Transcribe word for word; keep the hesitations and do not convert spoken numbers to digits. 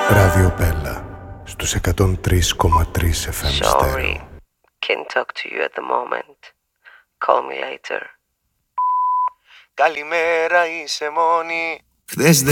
Ράδιο Πέλα στους εκατόν τρία κόμμα τρία εφ εμ Sorry, στέρεο. can't talk to you at the moment. Call me later. Καλημέρα, είσαι μόνη. Χθες δεν